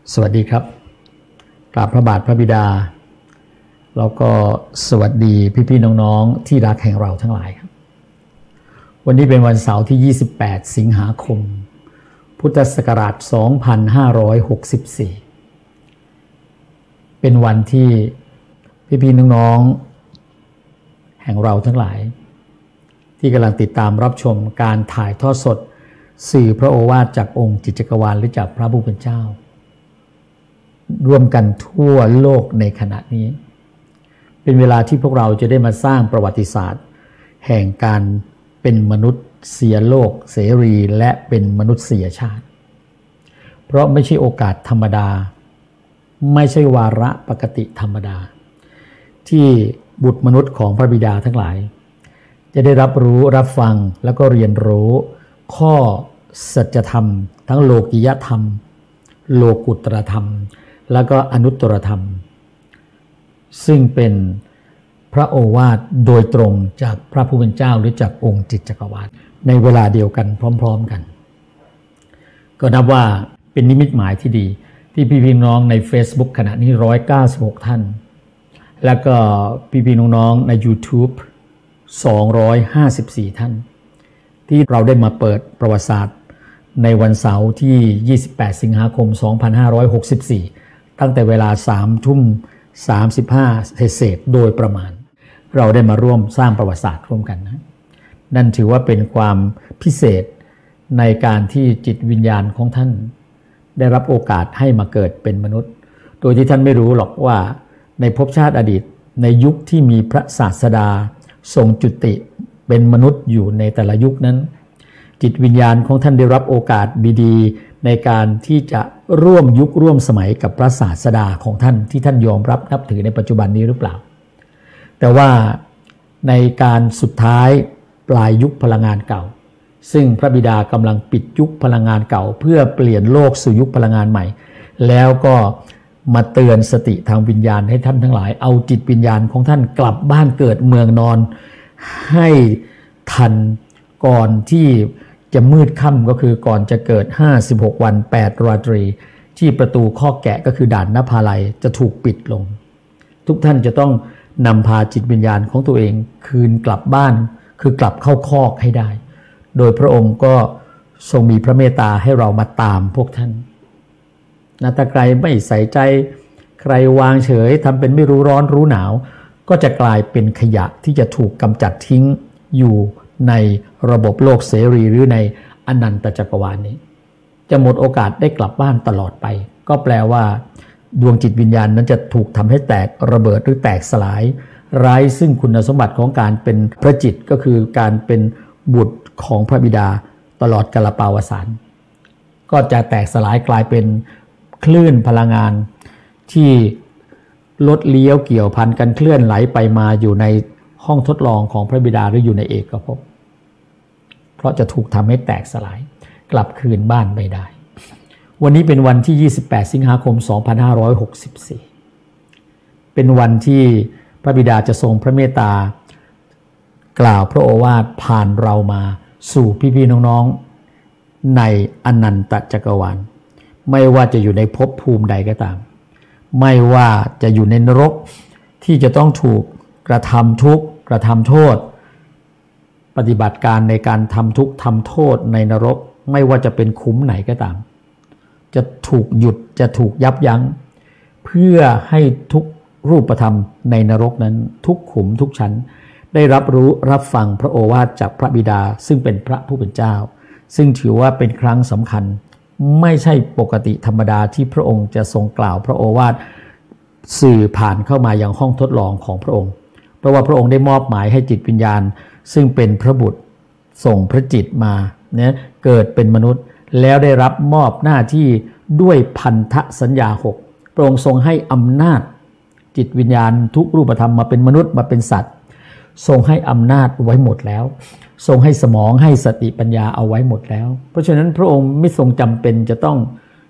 สวัสดีครับกราบพระบาทพระบิดาแล้วก็สวัสดีพี่ๆน้องๆที่รักแห่งเราทั้งหลายครับวันนี้เป็นวันเสาร์ที่28สิงหาคมพุทธศักราช2564เป็นวันที่พี่ๆน้องๆแห่งเราทั้งหลายที่กำลังติดตามรับชมการถ่ายทอดสดสื่อพระโอวาทจากองค์จิตจักรวาลหรือจากพระผู้เป็นเจ้าร่วมกันทั่วโลกในขณะนี้เป็นเวลาที่พวกเราจะได้มาสร้างประวัติศาสตร์แห่งการเป็นมนุษยโลกเสรีและเป็นมนุษยชาติเพราะไม่ใช่โอกาสธรรมดาไม่ใช่วาระปกติธรรมดาที่บุตรมนุษย์ของพระบิดาทั้งหลายจะได้รับรู้รับฟังแล้วก็เรียนรู้ข้อสัจธรรมทั้งโลกิยธรรมโลกุตตรธรรมแล้วก็อนุตตรธรรมซึ่งเป็นพระโอวาทโดยตรงจากพระผู้เป็นเจ้าหรือจากองค์จิตจักรวาลในเวลาเดียวกันพร้อมๆกันก็นับว่าเป็นนิมิตหมายที่ดีที่พี่ๆน้องใน Facebook ขณะนี้196ท่านแล้วก็พี่ๆน้องๆใน YouTube 254ท่านที่เราได้มาเปิดประวัติศาสตร์ในวันเสาร์ที่28สิงหาคม2564ตั้งแต่เวลา 3:35 เศษโดยประมาณเราได้มาร่วมสร้างประวัติศาสตร์ร่วมกันนะนั่นถือว่าเป็นความพิเศษในการที่จิตวิญญาณของท่านได้รับโอกาสให้มาเกิดเป็นมนุษย์โดยที่ท่านไม่รู้หรอกว่าในภพชาติอดีตในยุคที่มีพระศาสดาทรงจุติเป็นมนุษย์อยู่ในแต่ละยุคนั้นจิตวิญญาณของท่านได้รับโอกาสดีๆในการที่จะร่วมยุคร่วมสมัยกับพระศาสดาของท่านที่ท่านยอมรับนับถือในปัจจุบันนี้หรือเปล่าแต่ว่าในการสุดท้ายปลายยุคพลังงานเก่าซึ่งพระบิดากำลังปิดยุคพลังงานเก่าเพื่อเปลี่ยนโลกสู่ยุคพลังงานใหม่แล้วก็มาเตือนสติทางวิญญาณให้ท่านทั้งหลายเอาจิตวิญญาณของท่านกลับบ้านเกิดเมืองนอนให้ทันก่อนที่จะมืดค่ำก็คือก่อนจะเกิด56วัน8ราตรีที่ประตูข้อแกะก็คือด่านนภาลัยจะถูกปิดลงทุกท่านจะต้องนำพาจิตวิญญาณของตัวเองคืนกลับบ้านคือกลับเข้าคอกให้ได้โดยพระองค์ก็ทรงมีพระเมตตาให้เรามาตามพวกท่านถ้าใครไม่ใส่ใจใครวางเฉยทำเป็นไม่รู้ร้อนรู้หนาวก็จะกลายเป็นขยะที่จะถูกกำจัดทิ้งอยู่ในระบบโลกเสรีหรือในอนันตจักรวาลนี้จะหมดโอกาสได้กลับบ้านตลอดไปก็แปลว่าดวงจิตวิญญาณนั้นจะถูกทำให้แตกระเบิดหรือแตกสลายไร้ซึ่งคุณสมบัติของการเป็นพระจิตก็คือการเป็นบุตรของพระบิดาตลอดกาลปาวสานก็จะแตกสลายกลายเป็นคลื่นพลังงานที่ลดเลี้ยวเกี่ยวพันกันเคลื่อนไหลไปมาอยู่ในห้องทดลองของพระบิดาหรืออยู่ในเอกภพเพราะจะถูกทำให้แตกสลายกลับคืนบ้านไม่ได้วันนี้เป็นวันที่28สิงหาคม2564เป็นวันที่พระบิดาจะทรงพระเมตตากล่าวพระโอวาทผ่านเรามาสู่พี่ๆน้องๆในอนันตจักรวาลไม่ว่าจะอยู่ในภพภูมิใดก็ตามไม่ว่าจะอยู่ในนรกที่จะต้องถูกกระทำทุกข์กระทำโทษปฏิบัติการในการทำทุกข์ทำโทษในนรกไม่ว่าจะเป็นขุมไหนก็ตามจะถูกหยุดจะถูกยับยั้งเพื่อให้ทุกรูปธรรมในนรกนั้นทุกขุมทุกชั้นได้รับรู้รับฟังพระโอวาทจากพระบิดาซึ่งเป็นพระผู้เป็นเจ้าซึ่งถือว่าเป็นครั้งสำคัญไม่ใช่ปกติธรรมดาที่พระองค์จะทรงกล่าวพระโอวาทสื่อผ่านเข้ามายังห้องทดลองของพระองค์เพราะว่าพระองค์ได้มอบหมายให้จิตวิญญาณซึ่งเป็นพระบุตรส่งพระจิตมาเนี่ยเกิดเป็นมนุษย์แล้วได้รับมอบหน้าที่ด้วยพันธสัญญา6พระองค์ทรงให้อำนาจจิตวิญญาณทุกรูปธรรมมาเป็นมนุษย์มาเป็นสัตว์ทรงให้อำนาจไว้หมดแล้วทรงให้สมองให้สติปัญญาเอาไว้หมดแล้วเพราะฉะนั้นพระองค์ไม่ทรงจำเป็นจะต้อง